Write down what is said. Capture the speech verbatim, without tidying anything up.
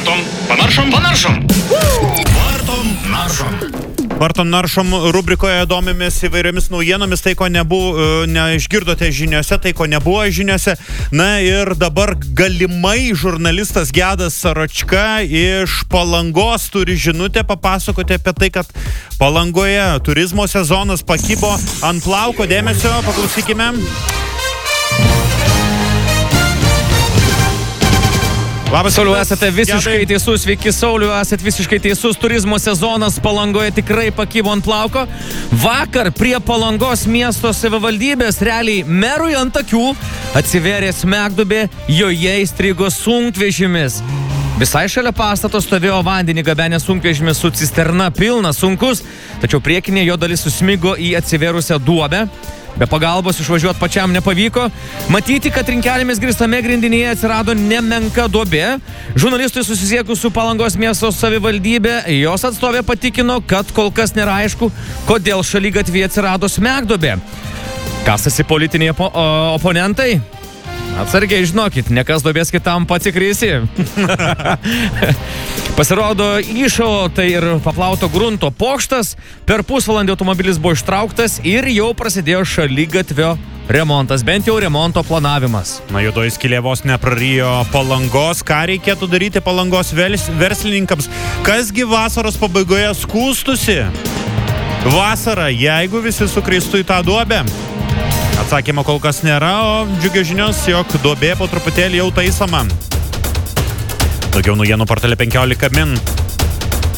Vartom, panaršom, panaršom. Vartom, naršom. Vartom naršom rubrikoje domimės įvairiomis naujienomis, tai ko nebuvo, neišgirdote žiniose, tai ko nebuvo žiniose. Na ir dabar galimai žurnalistas Gedas Saročka iš Palangos turi žinutę papasakoti apie tai, kad Palangoje turizmo sezonas pakibo ant plauko. Dėmesio, paklausykime. Labas, Sauliu, esate visiškai teisus, sveiki Sauliu, esate visiškai teisus, turizmo sezonas Palangoje tikrai pakybo ant plauko. Vakar prie Palangos miesto savivaldybės realiai merui ant akių atsivėrė smegduobė, joje įstrigo sunkvežimis. Visai šalia pastato stovėjo vandenį gabenęs sunkvežimis su cisterna pilnas sunkus, tačiau priekinė jo dalis susmigo į atsivėrusią duobę. Be pagalbos išvažiuoti pačiam nepavyko. Matyti, kad trinkelėmis grįstame grindinėje atsirado nemenka duobė. Žurnalistui susisiekus su Palangos miesto savivaldybė, jos atstovė patikino, kad kol kas nėra aišku, kodėl šaligatvyje atsirado smegduobė. Kasasi politiniai opo oponentai? Atsargiai žinokit, nekas duobės kitam patikrysi. Pasirodo, įšalo tai ir paplauto grunto pokštas, per pusvalandį automobilis buvo ištrauktas ir jau prasidėjo šaligatvio remontas, bent jau remonto planavimas. Na, juodoji skylė vos neprarijo Palangos. Ką reikėtų daryti Palangos verslininkams? Kasgi vasaros pabaigoje skūstusi? Vasara, jeigu visi sukristų į tą duobę? Atsakymo kol kas nėra, o džiugios žinios, jog duobė po truputėlį jau taisoma. Daugiau naujienų portale penkiolika min.